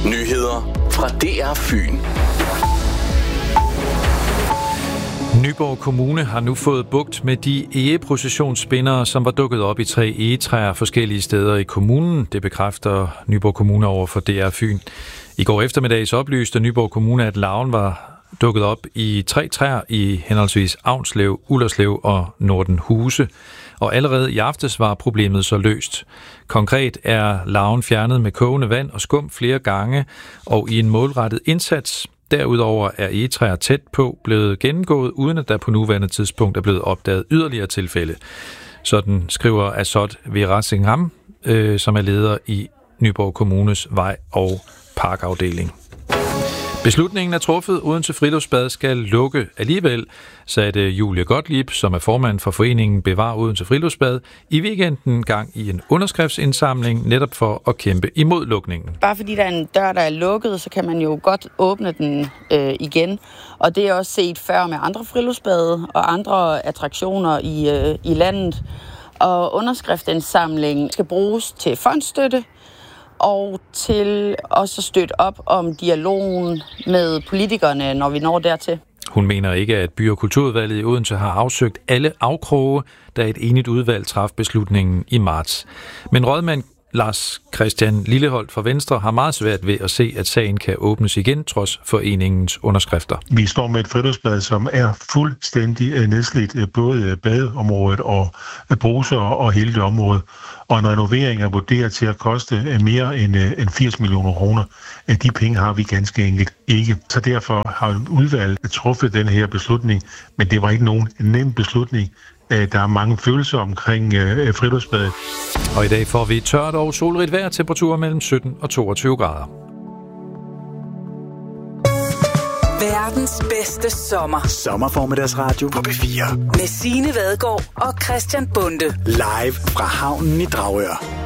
Nyheder fra DR Fyn. Nyborg Kommune har nu fået bugt med de egeprocessionsspindere, som var dukket op i 3 egetræer forskellige steder i kommunen. Det bekræfter Nyborg Kommune over for DR Fyn. I går eftermiddags oplyste Nyborg Kommune, at larven var dukket op i 3 træer i henholdsvis Avnslev, Ullerslev og Nordenhuse. Og allerede i aftes var problemet så løst. Konkret er larven fjernet med kogende vand og skum flere gange og i en målrettet indsats. Derudover er egetræer tæt på blevet gennemgået, uden at der på nuværende tidspunkt er blevet opdaget yderligere tilfælde. Sådan skriver Azad Virasingham, som er leder i Nyborg Kommunes vej- og parkafdeling. Beslutningen er truffet. Odense Friluftsbad skal lukke alligevel, satte Julie Gottlieb, som er formand for foreningen Bevar Odense Friluftsbad, i weekenden gang i en underskriftsindsamling netop for at kæmpe imod lukningen. Bare fordi der er en dør, der er lukket, så kan man jo godt åbne den igen. Og det er også set før med andre friluftsbade og andre attraktioner i landet. Og underskriftsindsamlingen skal bruges til fondsstøtte, og til også at støtte op om dialogen med politikerne, når vi når dertil. Hun mener ikke, at By- og Kulturudvalget i Odense har afsøgt alle afkroge, da et enigt udvalg traf beslutningen i marts. Men rådmand Lars Christian Lilleholdt fra Venstre har meget svært ved at se, at sagen kan åbnes igen, trods foreningens underskrifter. Vi står med et friluftsbad, som er fuldstændig nedslidt, både badeområdet og bruser og hele det område. Og en renovering er vurderet til at koste mere end 80 millioner kroner. De penge har vi ganske enkelt ikke. Så derfor har udvalget truffet den her beslutning, men det var ikke nogen nem beslutning. Der er mange følelser omkring friluftsbadet. Og i dag får vi tørt og solrigt vejr, temperaturer mellem 17 og 22 grader. Verdens bedste sommer. Sommerformiddagsradio på P4. Med Signe Vadgaard og Christian Bonde. Live fra havnen i Dragør.